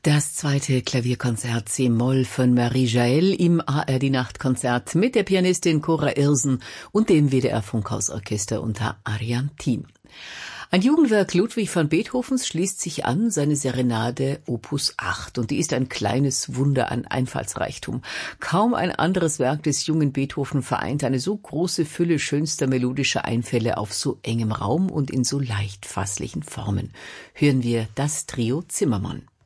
Das zweite Klavierkonzert C-Moll von Marie Jaël im ARD-Nachtkonzert mit der Pianistin Cora Irsen und dem WDR-Funkhausorchester unter Ariane Thiem. Ein Jugendwerk Ludwig van Beethovens schließt sich an, seine Serenade Opus 8. Und die ist ein kleines Wunder an Einfallsreichtum. Kaum ein anderes Werk des jungen Beethoven vereint eine so große Fülle schönster melodischer Einfälle auf so engem Raum und in so leicht fasslichen Formen. Hören wir das Trio Zimmermann.